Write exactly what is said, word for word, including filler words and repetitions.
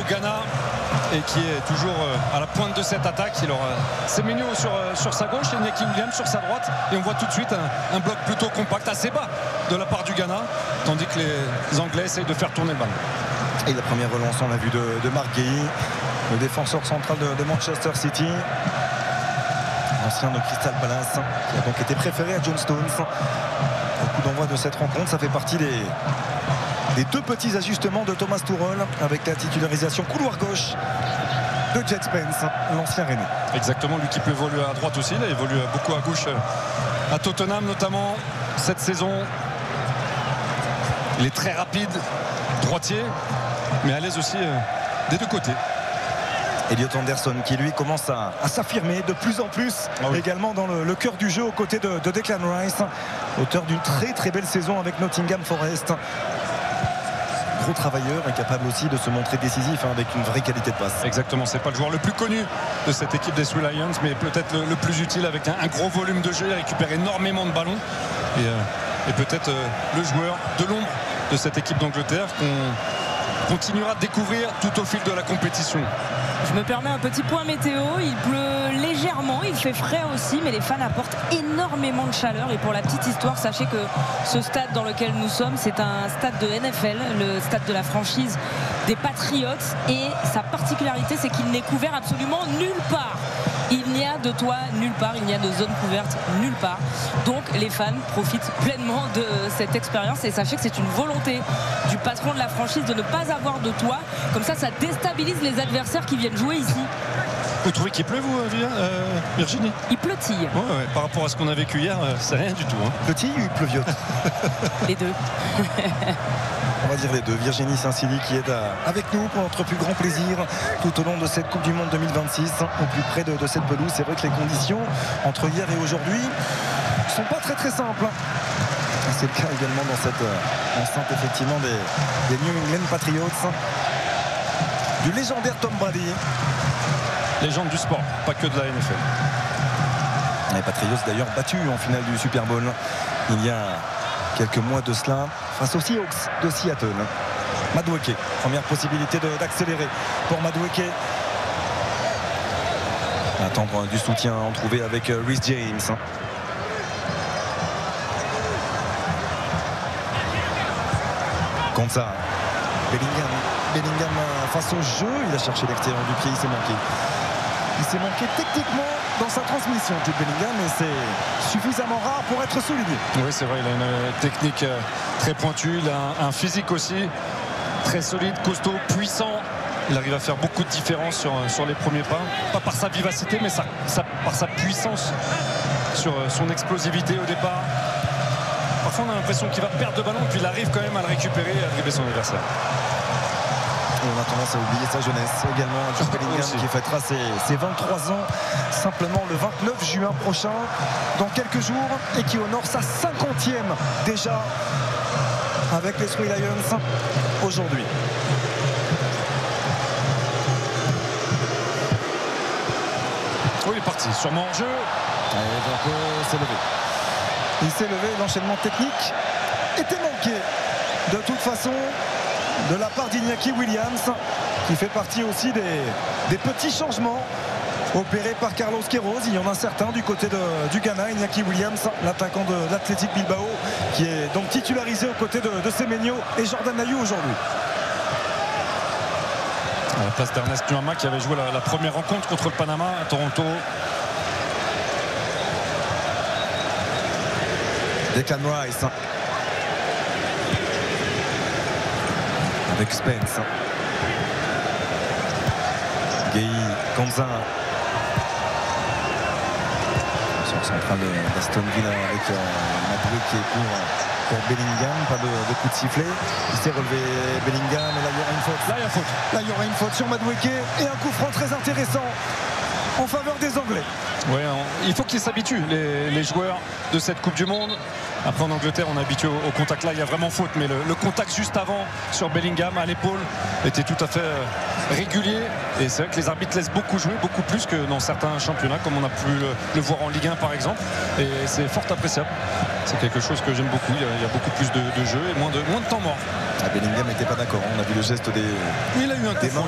Ghana et qui est toujours à la pointe de cette attaque. Il aura Semenyo sur, sur sa gauche et Iñaki Williams sur sa droite, et on voit tout de suite un, un bloc plutôt compact, assez bas de la part du Ghana, tandis que les Anglais essayent de faire tourner le ballon. Et la première relance, on l'a vu de, de Marc Guéhi, le défenseur central de, de Manchester City, ancien de Crystal Palace, qui a donc été préféré à John Stones. Au coup d'envoi de cette rencontre, ça fait partie des, des deux petits ajustements de Thomas Tuchel, avec la titularisation couloir gauche de Jed Spence, l'ancien Rennais. Exactement, lui qui peut évoluer à droite aussi, il a évolué beaucoup à gauche à Tottenham notamment cette saison. Il est très rapide, droitier, mais à l'aise aussi euh, des deux côtés. Elliot Anderson qui lui commence à, à s'affirmer de plus en plus, ah oui. également dans le, le cœur du jeu aux côtés de, de Declan Rice, auteur d'une très très belle saison avec Nottingham Forest. Gros travailleur, incapable aussi de se montrer décisif, hein, avec une vraie qualité de passe. Exactement, c'est pas le joueur le plus connu de cette équipe des Three Lions, mais peut-être le, le plus utile, avec un, un gros volume de jeu. Il récupère énormément de ballons et, euh, et peut-être euh, le joueur de l'ombre de cette équipe d'Angleterre qu'on continuera de découvrir tout au fil de la compétition. Je me permets un petit point météo, il pleut légèrement, il fait frais aussi, mais les fans apportent énormément de chaleur. Et pour la petite histoire, sachez que ce stade dans lequel nous sommes, c'est un stade de N F L, le stade de la franchise des Patriots, et sa particularité, c'est qu'il n'est couvert absolument nulle part. Il n'y a de toit nulle part, il n'y a de zone couverte nulle part. Donc les fans profitent pleinement de cette expérience, et sachez que c'est une volonté du patron de la franchise de ne pas avoir de toit. Comme ça, ça déstabilise les adversaires qui viennent jouer ici. Vous trouvez qu'il pleut, vous, euh, Virginie? Il pleutille. Ouais, ouais, par rapport à ce qu'on a vécu hier, c'est rien du tout. Hein. Petit ou il pleuviote? Les deux. On va dire les deux. Virginie Saint-Silly qui est avec nous pour notre plus grand plaisir tout au long de cette Coupe du Monde deux mille vingt-six, au plus près de, de cette pelouse. C'est vrai que les conditions entre hier et aujourd'hui ne sont pas très très simples. C'est le cas également dans cette enceinte effectivement des, des New England Patriots, du légendaire Tom Brady. Légende du sport, pas que de la N F L. Les Patriots d'ailleurs battus en finale du Super Bowl il y a quelques mois de cela face aux Seahawks de Seattle. Madueke, première possibilité d'accélérer pour Madueke. Attendre du soutien en trouver avec Reece James. Konsa, Bellingham, Bellingham face au jeu, il a cherché l'extérieur du pied, il s'est manqué. Il s'est manqué techniquement dans sa transmission, Jude Bellingham, mais c'est suffisamment rare pour être souligné. Oui, c'est vrai, il a une technique très pointue, il a un physique aussi très solide, costaud, puissant. Il arrive à faire beaucoup de différence sur, sur les premiers pas, pas par sa vivacité, mais sa, sa, par sa puissance, sur son explosivité au départ. Parfois on a l'impression qu'il va perdre le ballon, puis il arrive quand même à le récupérer et à dribbler son adversaire. Et on a tendance à oublier sa jeunesse également, Jude Bellingham qui fêtera ses, ses vingt-trois ans simplement le vingt-neuf juin prochain, dans quelques jours, et qui honore sa cinquantième déjà avec les Three Lions aujourd'hui. Oui, il est parti, sûrement en jeu. Et donc s'est levé. Il s'est levé, l'enchaînement technique était manqué de toute façon de la part d'Iñaki Williams, qui fait partie aussi des, des petits changements opérés par Carlos Queiroz. Il y en a certains du côté de, du Ghana. Iñaki Williams, l'attaquant de l'Athletic Bilbao, qui est donc titularisé aux côtés de, de Semenyo et Jordan Ayew aujourd'hui. À la place d'Ernest Nuama, qui avait joué la, la première rencontre contre le Panama à Toronto. Declan Rice avec Spence, Guéhi, Konsa sur central d'Aston Villa avec euh, Madueke pour, pour Bellingham. Pas de, de coup de sifflet, il s'est relevé Bellingham, et là il y aura une faute. Là il y a faute. Là il y aura une faute sur Madueke et un coup franc très intéressant en faveur des Anglais. Ouais, on, il faut qu'ils s'habituent, les, les joueurs de cette Coupe du Monde. Après en Angleterre on est habitué au, au contact, là il y a vraiment faute, mais le, le contact juste avant sur Bellingham à l'épaule était tout à fait euh, régulier, et c'est vrai que les arbitres laissent beaucoup jouer, beaucoup plus que dans certains championnats comme on a pu le, le voir en Ligue un par exemple, et c'est fort appréciable. C'est quelque chose que j'aime beaucoup, il y, a, il y a beaucoup plus de, de jeux et moins de, moins de temps mort. Ah, Bellingham n'était pas d'accord, on a vu le geste des, il a eu un coup des mains